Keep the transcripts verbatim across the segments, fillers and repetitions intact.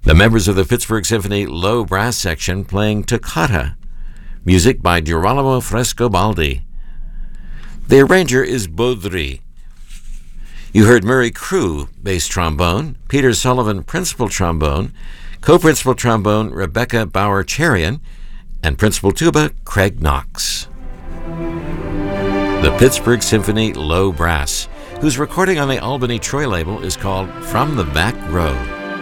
The members of the Pittsburgh Symphony Low Brass Section playing Toccata, music by Girolamo Frescobaldi. The arranger is Baudry. You heard Murray Crew, bass trombone, Peter Sullivan, principal trombone, co-principal trombone Rebecca Bauer-Cherian, and principal tuba Craig Knox. The Pittsburgh Symphony Low Brass, whose recording on the Albany Troy label is called From the Back Row.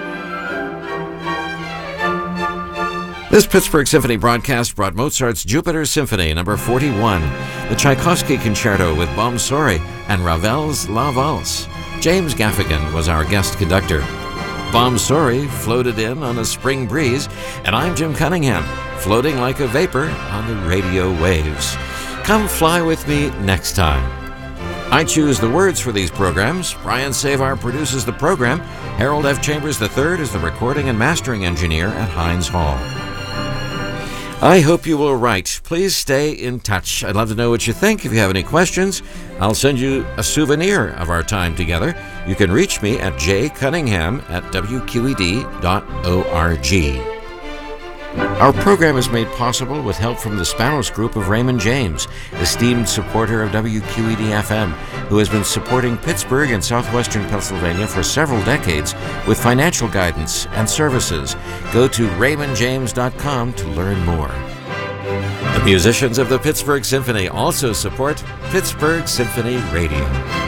This Pittsburgh Symphony broadcast brought Mozart's Jupiter Symphony number forty-one, the Tchaikovsky Concerto with Bomsori, and Ravel's La Valse. James Gaffigan was our guest conductor. Bomsori floated in on a spring breeze, and I'm Jim Cunningham, floating like a vapor on the radio waves. Come fly with me next time. I choose the words for these programs. Brian Savar produces the program. Harold F. Chambers the third is the recording and mastering engineer at Heinz Hall. I hope you will write. Please stay in touch. I'd love to know what you think. If you have any questions, I'll send you a souvenir of our time together. You can reach me at j cunningham at w q e d dot org. Our program is made possible with help from the Spanos Group of Raymond James, esteemed supporter of W Q E D F M, who has been supporting Pittsburgh and southwestern Pennsylvania for several decades with financial guidance and services. Go to raymond james dot com to learn more. The musicians of the Pittsburgh Symphony also support Pittsburgh Symphony Radio.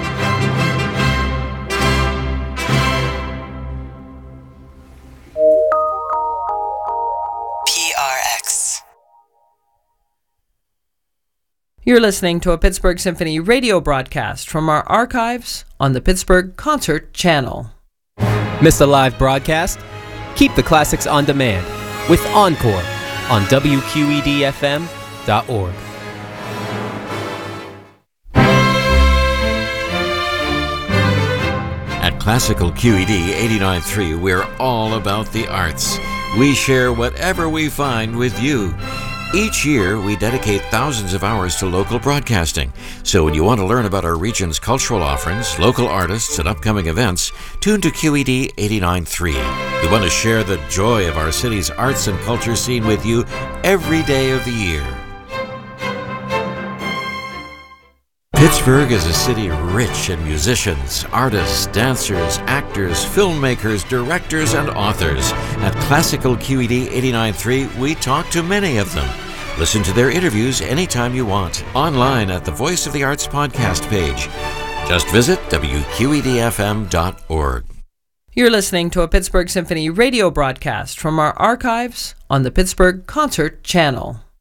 You're listening to a Pittsburgh Symphony radio broadcast from our archives on the Pittsburgh Concert Channel. Miss a live broadcast? Keep the classics on demand with Encore on w q e d f m dot org. At Classical Q E D eighty-nine point three, we're all about the arts. We share whatever we find with you. Each year, we dedicate thousands of hours to local broadcasting. So when you want to learn about our region's cultural offerings, local artists, and upcoming events, tune to Q E D eighty-nine point three. We want to share the joy of our city's arts and culture scene with you every day of the year. Pittsburgh is a city rich in musicians, artists, dancers, actors, filmmakers, directors, and authors. At Classical Q E D eighty-nine point three, we talk to many of them. Listen to their interviews anytime you want, online at the Voice of the Arts podcast page. Just visit w q e d f m dot org. You're listening to a Pittsburgh Symphony radio broadcast from our archives on the Pittsburgh Concert Channel.